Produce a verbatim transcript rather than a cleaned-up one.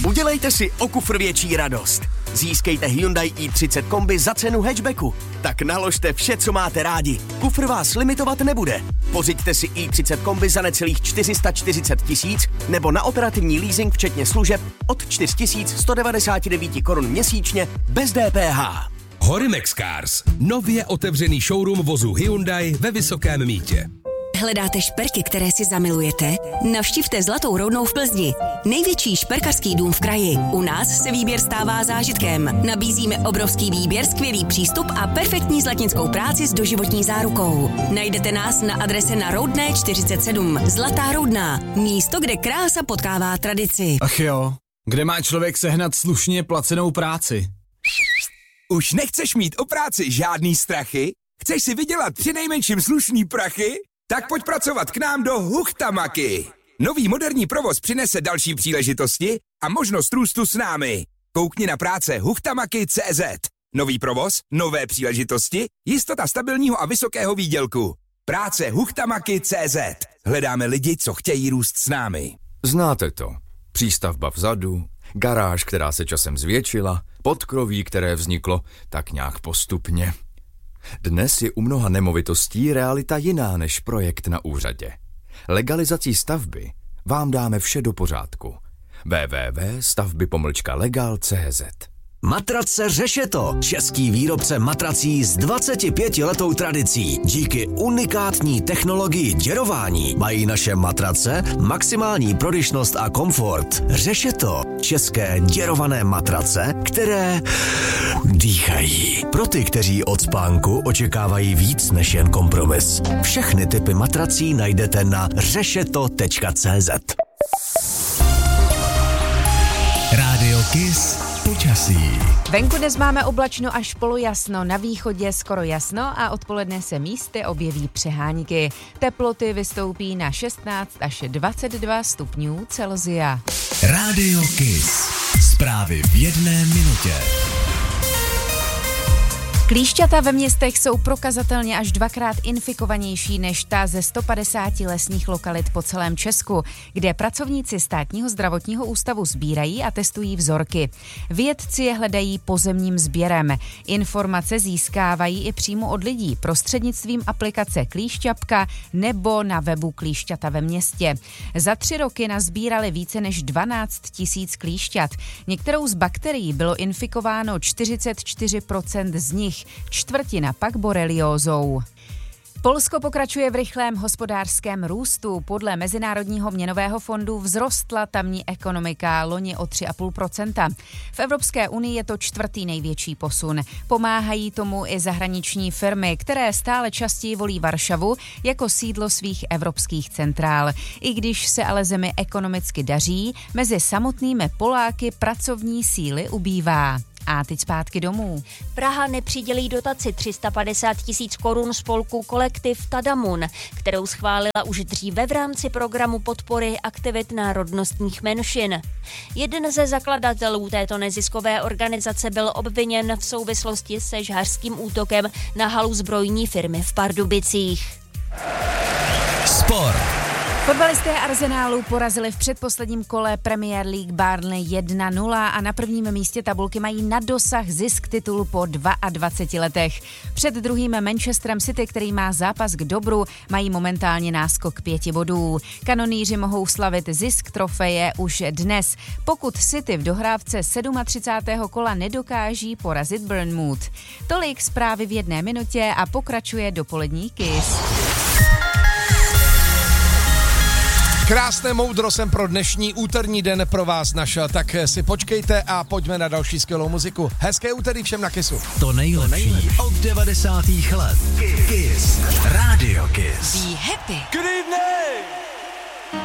Udělejte si o kufr větší radost. Získejte Hyundai i třicet kombi za cenu hatchbacku. Tak naložte vše, co máte rádi. Kufr vás limitovat nebude. Pořiďte si i třicet kombi za necelých čtyři sta čtyřicet tisíc nebo na operativní leasing včetně služeb od čtyři tisíce sto devadesát devět korun měsíčně bez D P H. Horimex Cars. Nově otevřený showroom vozu Hyundai ve Vysokém Mýtě. Hledáte šperky, které si zamilujete? Navštivte Zlatou Roudnou v Plzni. Největší šperkařský dům v kraji. U nás se výběr stává zážitkem. Nabízíme obrovský výběr, skvělý přístup a perfektní zlatnickou práci s doživotní zárukou. Najdete nás na adrese na Roudné čtyřicet sedm. Zlatá Roudná. Místo, kde krása potkává tradici. Ach jo, kde má člověk sehnat slušně placenou práci? Už nechceš mít o práci žádný strachy? Chceš si vydělat přinejmenším slušný prachy? Tak pojď pracovat k nám do Huchtamaky. Nový moderní provoz přinese další příležitosti a možnost růstu s námi. Koukni na práce huchtamaky tečka cé zet. Nový provoz, nové příležitosti, jistota stabilního a vysokého výdělku. Práce huchtamaky tečka cé zet. Hledáme lidi, co chtějí růst s námi. Znáte to. Přístavba vzadu, garáž, která se časem zvětšila, podkroví, které vzniklo tak nějak postupně. Dnes je u mnoha nemovitostí realita jiná než projekt na úřadě. Legalizací stavby vám dáme vše do pořádku. w w w tečka stavby pomlčka legal tečka cé zet. Matrace Řešeto, český výrobce matrací s dvacetipětiletou tradicí. Díky unikátní technologii děrování mají naše matrace maximální prodyšnost a komfort. Řešeto, české děrované matrace, které dýchají. Pro ty, kteří od spánku očekávají víc než jen kompromis. Všechny typy matrací najdete na řešeto tečka cé zet. Rádio Kiss počasí. Venku dnes máme oblačno až polojasno, na východě skoro jasno a odpoledne se místy objeví přehánky. Teploty vystoupí na šestnáct až dvacet dva stupňů Celsia. Rádio Kiss. Zprávy v jedné minutě. Klíšťata ve městech jsou prokazatelně až dvakrát infikovanější než ta ze sto padesáti lesních lokalit po celém Česku, kde pracovníci státního zdravotního ústavu sbírají a testují vzorky. Vědci je hledají pozemním sběrem. Informace získávají i přímo od lidí prostřednictvím aplikace Klíšťapka nebo na webu Klíšťata ve městě. Za tři roky nazbírali více než dvanáct tisíc klíšťat. Některou z bakterií bylo infikováno čtyřicet čtyři procent z nich, čtvrtina pak boreliózou. Polsko pokračuje v rychlém hospodářském růstu. Podle Mezinárodního měnového fondu vzrostla tamní ekonomika loni o tři celá pět procenta. V Evropské unii je to čtvrtý největší posun. Pomáhají tomu i zahraniční firmy, které stále častěji volí Varšavu jako sídlo svých evropských centrál. I když se ale zemi ekonomicky daří, mezi samotnými Poláky pracovní síly ubývá. A teď zpátky domů. Praha nepřidělí dotaci tři sta padesát tisíc korun spolku Kolektiv Tadamun, kterou schválila už dříve v rámci programu podpory aktivit národnostních menšin. Jeden ze zakladatelů této neziskové organizace byl obviněn v souvislosti se žhářským útokem na halu zbrojní firmy v Pardubicích. Sport. Fotbalisté Arsenálu porazili v předposledním kole Premier League Burnley jedna nula a na prvním místě tabulky mají na dosah zisk titulu po dvaceti dvou letech. Před druhým Manchesterem City, který má zápas k dobru, mají momentálně náskok pěti bodů. Kanonýři mohou slavit zisk trofeje už dnes, pokud City v dohrávce třicátého sedmého kola nedokáží porazit Bournemouth. Tolik zprávy v jedné minutě a pokračuje dopolední Kiss. Krásné moudro jsem pro dnešní úterní den pro vás našel, tak si počkejte a pojďme na další skvělou muziku. Hezké úterý všem na Kissu. To nejlepší od devadesátých let. Kiss. Rádio Kiss. Be happy. Good evening.